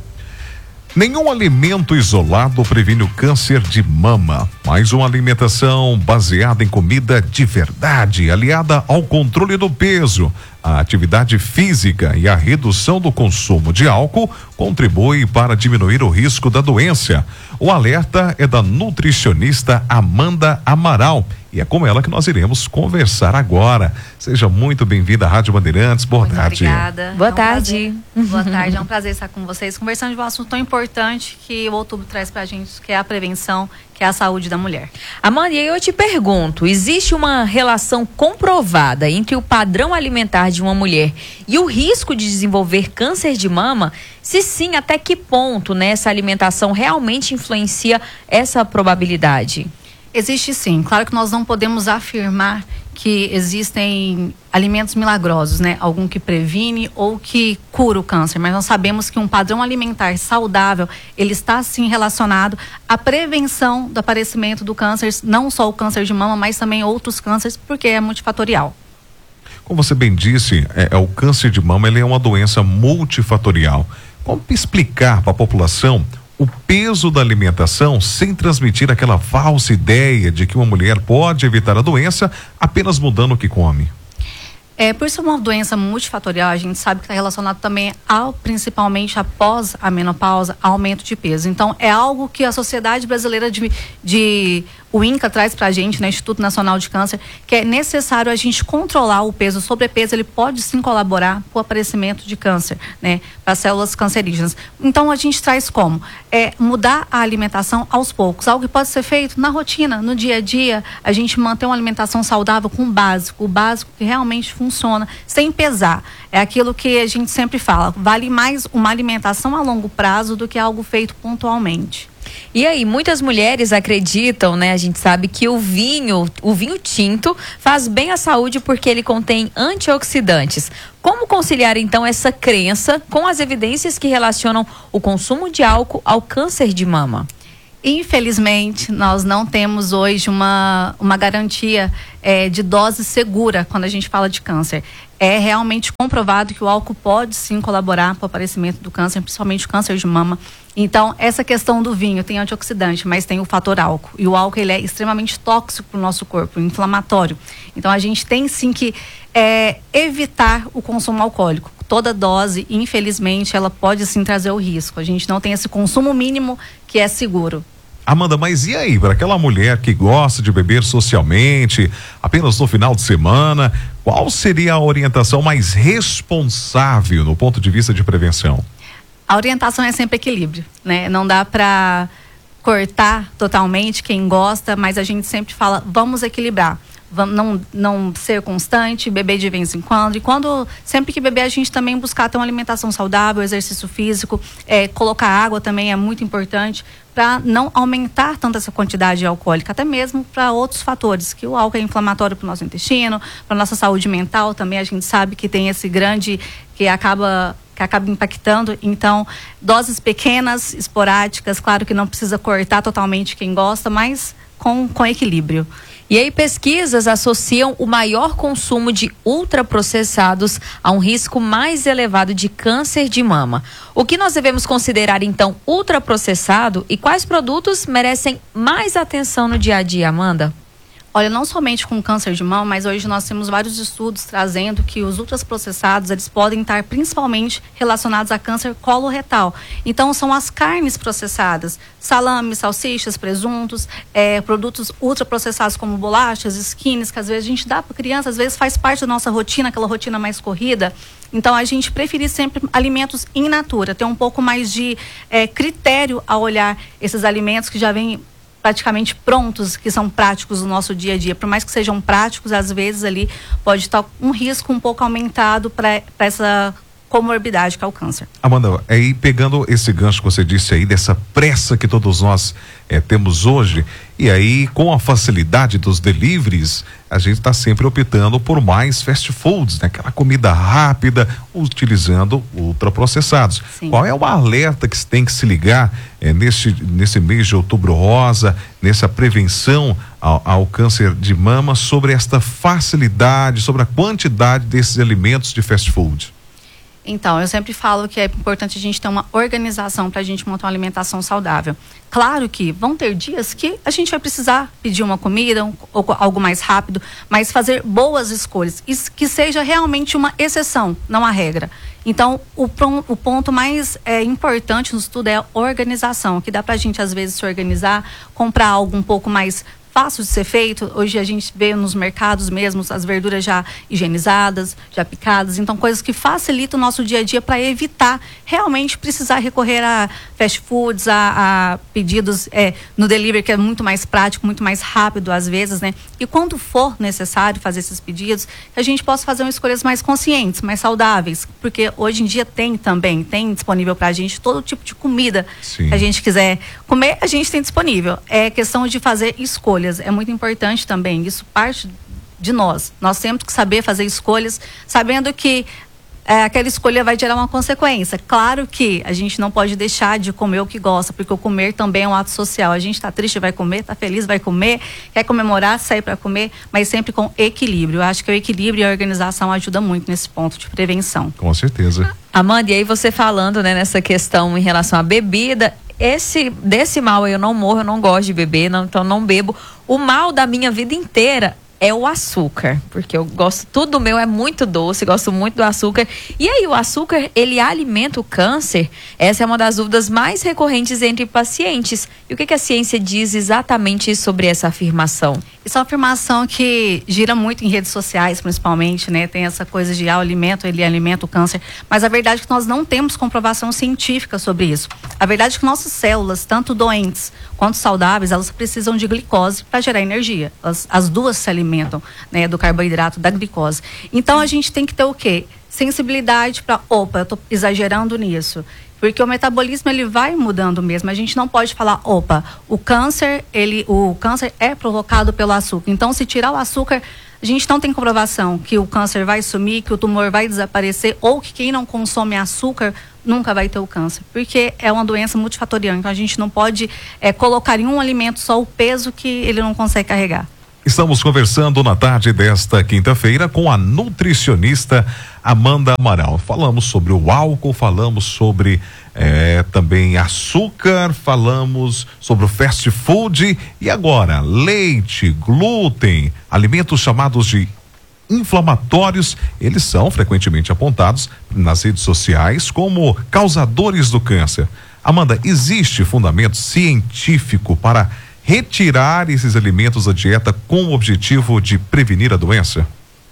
Nenhum alimento isolado previne o câncer de mama, mas uma alimentação baseada em comida de verdade, aliada ao controle do peso, a atividade física e a redução do consumo de álcool contribui para diminuir o risco da doença. O alerta é da nutricionista Amanda Amaral e é com ela que nós iremos conversar agora. Seja muito bem-vinda à Rádio Bandeirantes. Boa muito tarde. Obrigada. Boa é um tarde. Boa tarde, é um prazer estar com vocês, conversando de um assunto tão importante que o outubro traz pra gente, que é a prevenção, que é a saúde da mulher. Amanda, e eu te pergunto, existe uma relação comprovada entre o padrão alimentar de uma mulher e o risco de desenvolver câncer de mama? Se sim, até que ponto, né, essa alimentação realmente influencia essa probabilidade? Existe sim. Claro que nós não podemos afirmar que existem alimentos milagrosos, né? Algum que previne ou que cura o câncer, mas nós sabemos que um padrão alimentar saudável, ele está sim relacionado à prevenção do aparecimento do câncer, não só o câncer de mama, mas também outros cânceres, porque é multifatorial. Como você bem disse, é, é o câncer de mama, ele é uma doença multifatorial. Como explicar para a população o peso da alimentação sem transmitir aquela falsa ideia de que uma mulher pode evitar a doença apenas mudando o que come? É, por ser uma doença multifatorial, a gente sabe que está relacionado também ao, principalmente após a menopausa, aumento de peso. Então, é algo que a Sociedade Brasileira de, de o INCA traz para a gente, né, Instituto Nacional de Câncer, que é necessário a gente controlar o peso. O sobrepeso, ele pode sim colaborar para o aparecimento de câncer, né, para células cancerígenas. Então, a gente traz como? É mudar a alimentação aos poucos. Algo que pode ser feito na rotina, no dia a dia, a gente manter uma alimentação saudável com o básico, o básico que realmente funciona, sem pesar. É aquilo que a gente sempre fala, vale mais uma alimentação a longo prazo do que algo feito pontualmente. E aí, muitas mulheres acreditam, né? A gente sabe que o vinho, o vinho tinto faz bem à saúde porque ele contém antioxidantes. Como conciliar então essa crença com as evidências que relacionam o consumo de álcool ao câncer de mama? Infelizmente, nós não temos hoje uma, uma garantia é, de dose segura quando a gente fala de câncer. É realmente comprovado que o álcool pode sim colaborar para o aparecimento do câncer, principalmente o câncer de mama. Então, essa questão do vinho tem antioxidante, mas tem o fator álcool. E o álcool ele é extremamente tóxico para o nosso corpo, inflamatório. Então, a gente tem sim que é, evitar o consumo alcoólico. Toda dose, infelizmente, ela pode sim trazer o risco. A gente não tem esse consumo mínimo que é seguro. Amanda, mas e aí, para aquela mulher que gosta de beber socialmente, apenas no final de semana, qual seria a orientação mais responsável no ponto de vista de prevenção? A orientação é sempre equilíbrio, né? Não dá para cortar totalmente quem gosta, mas a gente sempre fala, vamos equilibrar. Vamos não, não ser constante, beber de vez em quando. E quando, sempre que beber, a gente também buscar ter uma alimentação saudável, exercício físico, é, colocar água também é muito importante para não aumentar tanto essa quantidade alcoólica, até mesmo para outros fatores, que o álcool é inflamatório para o nosso intestino, para nossa saúde mental também, a gente sabe que tem esse grande, que acaba... que acaba impactando. Então, doses pequenas, esporádicas, claro que não precisa cortar totalmente quem gosta, mas com, com equilíbrio. E aí, pesquisas associam o maior consumo de ultraprocessados a um risco mais elevado de câncer de mama. O que nós devemos considerar, então, ultraprocessado e quais produtos merecem mais atenção no dia a dia, Amanda? Olha, não somente com câncer de mama, mas hoje nós temos vários estudos trazendo que os ultraprocessados, eles podem estar principalmente relacionados a câncer coloretal. Então, são as carnes processadas, salames, salsichas, presuntos, é, produtos ultraprocessados como bolachas, skins, que às vezes a gente dá para criança, às vezes faz parte da nossa rotina, aquela rotina mais corrida. Então, a gente preferir sempre alimentos in natura, ter um pouco mais de é, critério ao olhar esses alimentos que já vêm praticamente prontos, que são práticos no nosso dia a dia. Por mais que sejam práticos, às vezes ali pode estar um risco um pouco aumentado para essa comorbidade que é o câncer. Amanda, aí pegando esse gancho que você disse aí, dessa pressa que todos nós é, temos hoje, e aí com a facilidade dos deliveries, a gente está sempre optando por mais fast foods, né? Aquela comida rápida, utilizando ultraprocessados. Sim. Qual é o alerta que se tem que se ligar é, nesse, nesse mês de Outubro Rosa, nessa prevenção ao, ao câncer de mama, sobre esta facilidade, sobre a quantidade desses alimentos de fast food? Então, eu sempre falo que é importante a gente ter uma organização para a gente montar uma alimentação saudável. Claro que vão ter dias que a gente vai precisar pedir uma comida um, ou algo mais rápido, mas fazer boas escolhas. E que seja realmente uma exceção, não a regra. Então, o, o ponto mais é, importante no estudo é a organização, que dá para a gente, às vezes, se organizar, comprar algo um pouco mais fácil de ser feito. Hoje a gente vê nos mercados mesmo as verduras já higienizadas, já picadas, então coisas que facilitam o nosso dia a dia para evitar realmente precisar recorrer a fast foods, a, a pedidos é, no delivery, que é muito mais prático, muito mais rápido às vezes, né? E quando for necessário fazer esses pedidos, que a gente possa fazer umas escolhas mais conscientes, mais saudáveis, porque hoje em dia tem também, tem disponível para a gente todo tipo de comida. Sim. Que a gente quiser comer, a gente tem disponível. É questão de fazer escolhas. É muito importante também, isso parte de nós. Nós temos que saber fazer escolhas, sabendo que é, aquela escolha vai gerar uma consequência. Claro que a gente não pode deixar de comer o que gosta, porque o comer também é um ato social. A gente está triste, vai comer, está feliz, vai comer, quer comemorar, sai para comer, mas sempre com equilíbrio. Eu acho que o equilíbrio e a organização ajuda muito nesse ponto de prevenção. Com certeza. Amanda, e aí você falando, né, nessa questão em relação à bebida, esse, desse mal eu não morro, eu não gosto de beber, não, então não bebo. O mal da minha vida inteira é o açúcar, porque eu gosto, tudo meu é muito doce, gosto muito do açúcar. E aí o açúcar, ele alimenta o câncer? Essa é uma das dúvidas mais recorrentes entre pacientes. E o que, que a ciência diz exatamente sobre essa afirmação? Isso é uma afirmação que gira muito em redes sociais, principalmente, né? Tem essa coisa de ah, o alimento, ele alimenta o câncer. Mas a verdade é que nós não temos comprovação científica sobre isso. A verdade é que nossas células, tanto doentes quanto saudáveis, elas precisam de glicose para gerar energia. As, as duas se alimentam, né, do carboidrato, da glicose. Então a gente tem que ter o quê? Sensibilidade para, opa, eu estou exagerando nisso. Porque o metabolismo, ele vai mudando mesmo. A gente não pode falar, opa, o câncer, ele, o câncer é provocado pelo açúcar. Então, se tirar o açúcar, a gente não tem comprovação que o câncer vai sumir, que o tumor vai desaparecer, ou que quem não consome açúcar nunca vai ter o câncer, porque é uma doença multifatorial, então a gente não pode é, colocar em um alimento só o peso que ele não consegue carregar. Estamos conversando na tarde desta quinta-feira com a nutricionista Amanda Amaral. Falamos sobre o álcool, falamos sobre é, também açúcar, falamos sobre o fast food e agora leite, glúten, alimentos chamados de inflamatórios, eles são frequentemente apontados nas redes sociais como causadores do câncer. Amanda, existe fundamento científico para retirar esses alimentos da dieta com o objetivo de prevenir a doença?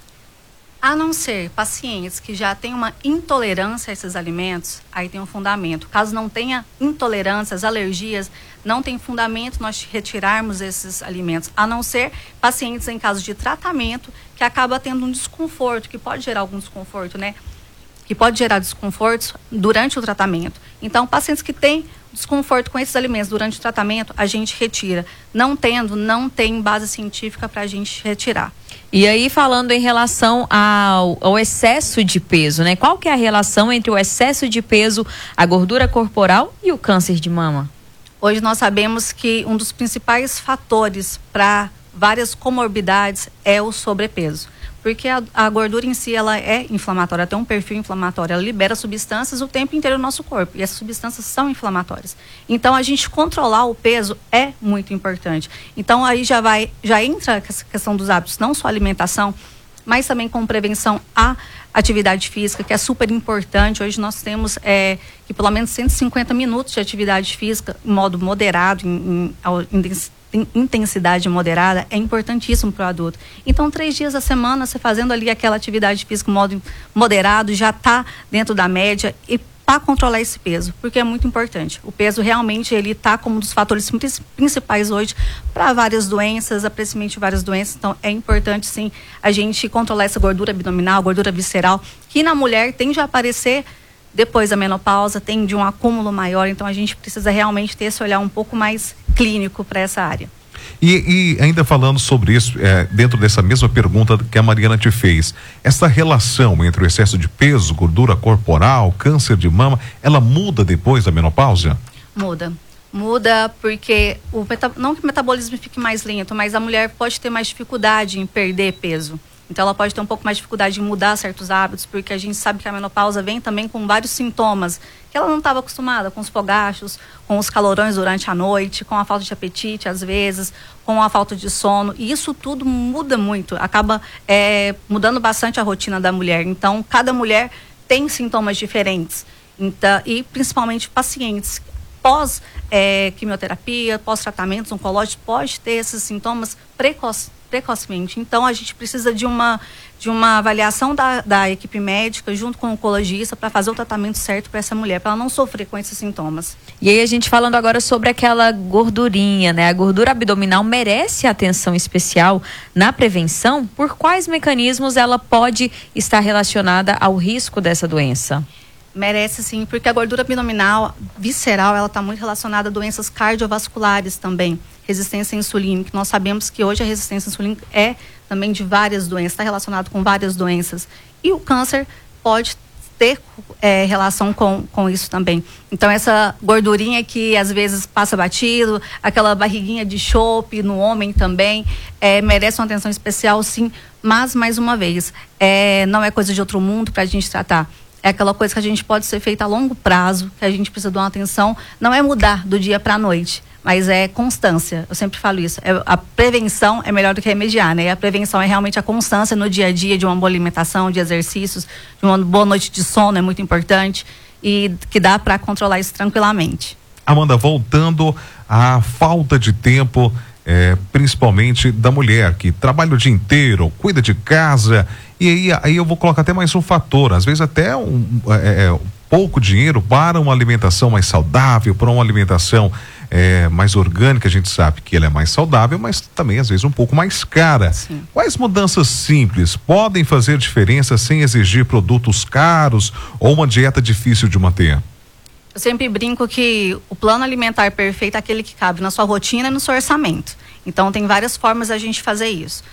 A não ser pacientes que já têm uma intolerância a esses alimentos, aí tem um fundamento. Caso não tenha intolerâncias, alergias, não tem fundamento nós retirarmos esses alimentos, a não ser pacientes em caso de tratamento que acaba tendo um desconforto, que pode gerar algum desconforto, né? Que pode gerar desconfortos durante o tratamento. Então, pacientes que têm desconforto com esses alimentos durante o tratamento, a gente retira. Não tendo, não tem base científica para a gente retirar. E aí, falando em relação ao, ao excesso de peso, né? Qual que é a relação entre o excesso de peso, a gordura corporal e o câncer de mama? Hoje nós sabemos que um dos principais fatores para várias comorbidades é o sobrepeso. Porque a, a gordura em si, ela é inflamatória, ela tem um perfil inflamatório, ela libera substâncias o tempo inteiro no nosso corpo, e essas substâncias são inflamatórias. Então, a gente controlar o peso é muito importante. Então, aí já vai, já entra essa questão dos hábitos, não só alimentação, mas também com prevenção à atividade física, que é super importante. Hoje nós temos é, que pelo menos cento e cinquenta minutos de atividade física, em modo moderado, em, em, em intensidade moderada, é importantíssimo para o adulto. Então, três dias a semana, você fazendo ali aquela atividade física em modo moderado, já está dentro da média, e para controlar esse peso, porque é muito importante. O peso realmente ele está como um dos fatores principais hoje para várias doenças, aparentemente várias doenças. Então é importante sim a gente controlar essa gordura abdominal, gordura visceral, que na mulher tende a aparecer depois da menopausa, tem de um acúmulo maior. Então a gente precisa realmente ter esse olhar um pouco mais clínico para essa área. E, e ainda falando sobre isso, é, dentro dessa mesma pergunta que a Mariana te fez, essa relação entre o excesso de peso, gordura corporal, câncer de mama, ela muda depois da menopausa? Muda. Muda porque, o meta, não que o metabolismo fique mais lento, mas a mulher pode ter mais dificuldade em perder peso. Então ela pode ter um pouco mais de dificuldade em mudar certos hábitos, porque a gente sabe que a menopausa vem também com vários sintomas que ela não estava acostumada, com os fogachos, com os calorões durante a noite, com a falta de apetite às vezes, com a falta de sono, e isso tudo muda muito, acaba é, mudando bastante a rotina da mulher. Então cada mulher tem sintomas diferentes, então, e principalmente pacientes pós é, quimioterapia, pós tratamentos oncológicos, pode ter esses sintomas precoces precocemente. Então a gente precisa de uma de uma avaliação da, da equipe médica junto com o oncologista para fazer o tratamento certo para essa mulher, para ela não sofrer com esses sintomas. E aí a gente falando agora sobre aquela gordurinha, né? A gordura abdominal merece atenção especial na prevenção? Por quais mecanismos ela pode estar relacionada ao risco dessa doença? Merece sim, porque a gordura abdominal visceral, ela está muito relacionada a doenças cardiovasculares também. Resistência insulínica, nós sabemos que hoje a resistência insulínica é também de várias doenças, está relacionado com várias doenças. E o câncer pode ter é, relação com, com isso também. Então essa gordurinha que às vezes passa batido, aquela barriguinha de chope no homem também, é, merece uma atenção especial sim, mas mais uma vez, é, não é coisa de outro mundo para a gente tratar. É aquela coisa que a gente pode ser feita a longo prazo, que a gente precisa de uma atenção, não é mudar do dia para a noite, mas é constância. Eu sempre falo isso. É, a prevenção é melhor do que remediar, né? A prevenção é realmente a constância no dia a dia de uma boa alimentação, de exercícios, de uma boa noite de sono, é muito importante, e que dá para controlar isso tranquilamente. Amanda, voltando à falta de tempo, é, principalmente da mulher que trabalha o dia inteiro, cuida de casa, e aí, aí eu vou colocar até mais um fator, às vezes até um, é, é, pouco dinheiro para uma alimentação mais saudável, para uma alimentação é, mais orgânica. A gente sabe que ela é mais saudável, mas também às vezes um pouco mais cara. Sim. Quais mudanças simples podem fazer diferença sem exigir produtos caros ou uma dieta difícil de manter? Eu sempre brinco que o plano alimentar perfeito é aquele que cabe na sua rotina e no seu orçamento. Então tem várias formas da gente fazer isso.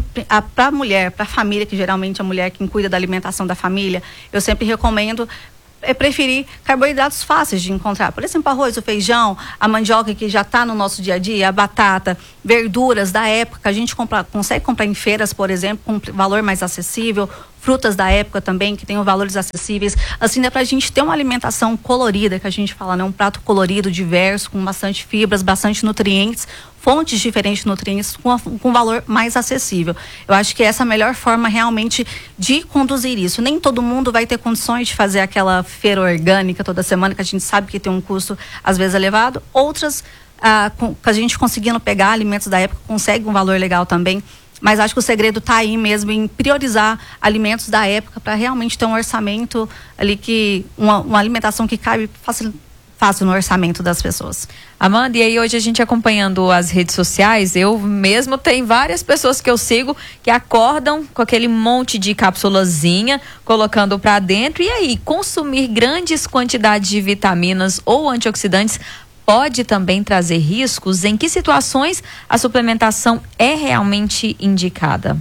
Para a mulher, para a família, que geralmente é a mulher quem cuida da alimentação da família, eu sempre recomendo é preferir carboidratos fáceis de encontrar. Por exemplo, arroz, o feijão, a mandioca que já está no nosso dia a dia, a batata, verduras da época, a gente compra, consegue comprar em feiras, por exemplo, com valor mais acessível, frutas da época também, que tenham valores acessíveis. Assim, dá pra gente ter uma alimentação colorida, que a gente fala, né? Um prato colorido, diverso, com bastante fibras, bastante nutrientes, fontes diferentes de nutrientes, com, a, com valor mais acessível. Eu acho que essa é a melhor forma realmente de conduzir isso. Nem todo mundo vai ter condições de fazer aquela feira orgânica toda semana, que a gente sabe que tem um custo às vezes elevado. Outras, ah, com, a gente conseguindo pegar alimentos da época, consegue um valor legal também. Mas acho que o segredo está aí mesmo em priorizar alimentos da época para realmente ter um orçamento ali que, uma, uma alimentação que cabe fácil, fácil no orçamento das pessoas. Amanda, e aí hoje a gente acompanhando as redes sociais, eu mesmo tenho várias pessoas que eu sigo que acordam com aquele monte de cápsulazinha, colocando para dentro, e aí consumir grandes quantidades de vitaminas ou antioxidantes pode também trazer riscos? Em que situações a suplementação é realmente indicada?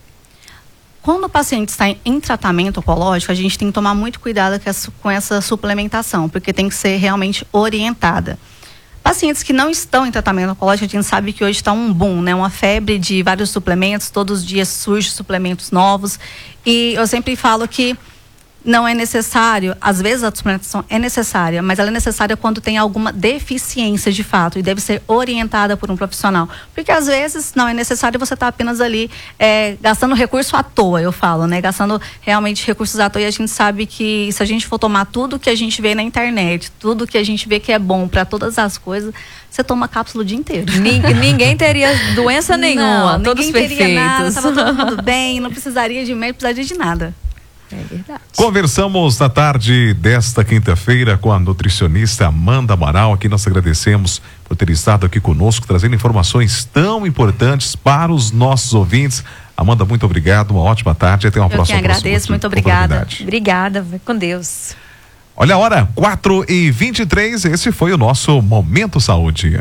Quando o paciente está em, em tratamento oncológico, a gente tem que tomar muito cuidado com essa, com essa suplementação, porque tem que ser realmente orientada. Pacientes que não estão em tratamento oncológico, a gente sabe que hoje está um boom, né? Uma febre de vários suplementos, todos os dias surgem suplementos novos, e eu sempre falo que não é necessário, às vezes a suplementação é necessária, mas ela é necessária quando tem alguma deficiência de fato e deve ser orientada por um profissional. Porque às vezes não é necessário, você estar tá apenas ali é, gastando recurso à toa, eu falo, né? Gastando realmente recursos à toa, e a gente sabe que se a gente for tomar tudo que a gente vê na internet, tudo que a gente vê que é bom para todas as coisas, você toma cápsula o dia inteiro. Ninguém, ninguém teria doença nenhuma, não, todos ninguém perfeitos. Teria nada, tava todo mundo bem, não precisaria de médico, precisaria de nada. É verdade. Conversamos na tarde desta quinta-feira com a nutricionista Amanda Amaral, a quem nós agradecemos por ter estado aqui conosco, trazendo informações tão importantes para os nossos ouvintes. Amanda, muito obrigado, uma ótima tarde e até uma Eu próxima. Eu que agradeço, muito obrigada. Obrigada, vai com Deus. Olha a hora, quatro e vinte e três, esse foi o nosso Momento Saúde.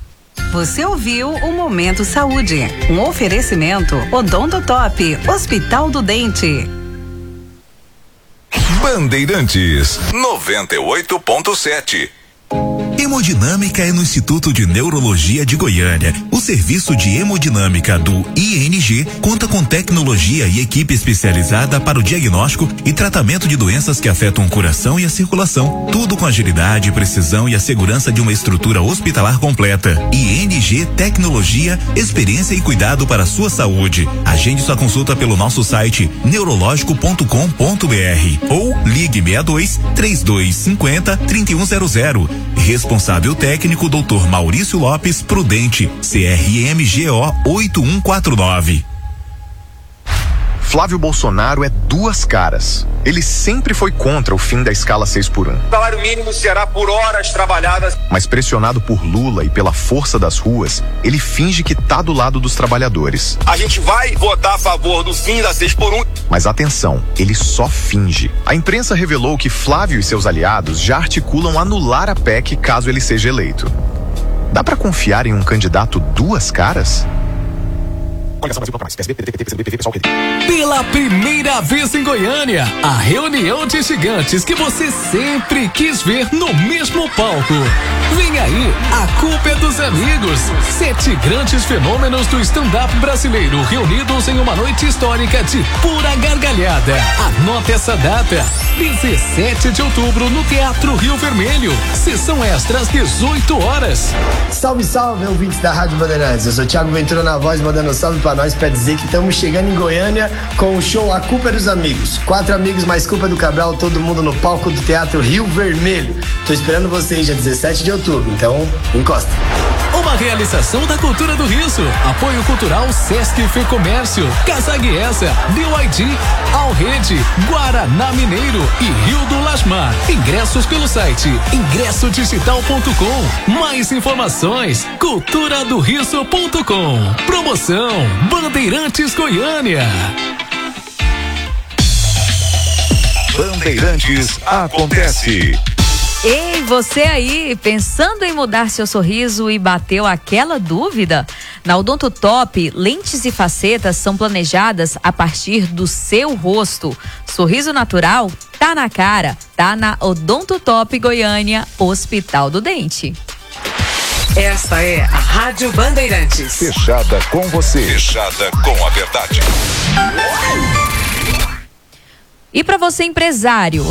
Você ouviu o Momento Saúde, um oferecimento Odontotop, Hospital do Dente. Bandeirantes noventa e oito ponto sete. Hemodinâmica é no Instituto de Neurologia de Goiânia. O serviço de hemodinâmica do I N G conta com tecnologia e equipe especializada para o diagnóstico e tratamento de doenças que afetam o coração e a circulação. Tudo com agilidade, precisão e a segurança de uma estrutura hospitalar completa. I N G Tecnologia, experiência e cuidado para a sua saúde. Agende sua consulta pelo nosso site neurológico ponto com ponto br ou ligue seis dois, três dois cinco zero, três um zero zero. Responsável técnico doutor Maurício Lopes Prudente, C R M G O oito um quatro nove. Flávio Bolsonaro é duas caras. Ele sempre foi contra o fim da escala seis por um. O salário mínimo será por horas trabalhadas. Mas pressionado por Lula e pela força das ruas, ele finge que tá do lado dos trabalhadores. A gente vai votar a favor do fim da seis por um. Mas atenção, ele só finge. A imprensa revelou que Flávio e seus aliados já articulam anular a P E C caso ele seja eleito. Dá pra confiar em um candidato duas caras? Pela primeira vez em Goiânia, a reunião de gigantes que você sempre quis ver no mesmo palco. Vem aí, a culpa é dos amigos. Sete grandes fenômenos do stand-up brasileiro reunidos em uma noite histórica de pura gargalhada. Anota essa data, dezessete de outubro no Teatro Rio Vermelho. Sessão extra às dezoito horas. Salve, salve, ouvintes da Rádio Bandeirantes. Eu sou Thiago Ventura na voz, mandando salve pra nós pra dizer que estamos chegando em Goiânia com o show A Culpa é dos Amigos. Quatro amigos mais Culpa do Cabral, todo mundo no palco do Teatro Rio Vermelho. Tô esperando vocês dia dezessete de outubro, então encosta. Uma realização da Cultura do Riso. Apoio Cultural Sesc Fê Comércio, Casaguiessa, B Y D, Alrede, Guaraná Mineiro e Rio do Lasmar. Ingressos pelo site ingresso digital ponto com. Mais informações, cultura do riso ponto com. Promoção Bandeirantes Goiânia. Bandeirantes acontece. Ei, você aí, pensando em mudar seu sorriso e bateu aquela dúvida? Na Odontotop, lentes e facetas são planejadas a partir do seu rosto. Sorriso natural tá na cara, tá está na Odonto Top Goiânia, Hospital do Dente. Esta é a Rádio Bandeirantes. Fechada com você. Fechada com a verdade. E para você, empresário,